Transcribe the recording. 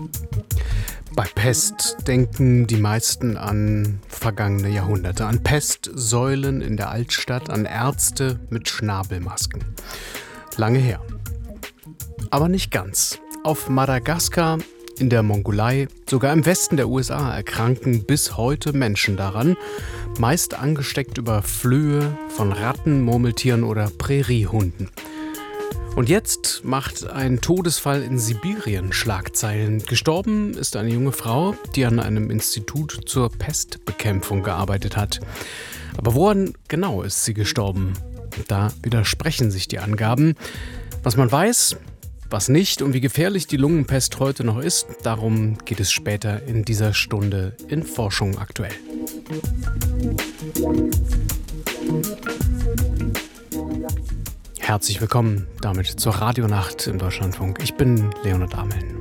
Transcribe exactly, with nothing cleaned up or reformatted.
Bei Pest denken die meisten an vergangene Jahrhunderte, an Pestsäulen in der Altstadt, an Ärzte mit Schnabelmasken. Lange her. Aber nicht ganz. Auf Madagaskar, in der Mongolei, sogar im Westen der U S A erkranken bis heute Menschen daran, meist angesteckt über Flöhe von Ratten, Murmeltieren oder Präriehunden. Und jetzt macht ein Todesfall in Sibirien Schlagzeilen. Gestorben ist eine junge Frau, die an einem Institut zur Pestbekämpfung gearbeitet hat. Aber woran genau ist sie gestorben? Da widersprechen sich die Angaben. Was man weiß, was nicht und wie gefährlich die Lungenpest heute noch ist, darum geht es später in dieser Stunde in Forschung aktuell. Herzlich willkommen damit zur Radionacht im Deutschlandfunk. Ich bin Leonhard Ameln.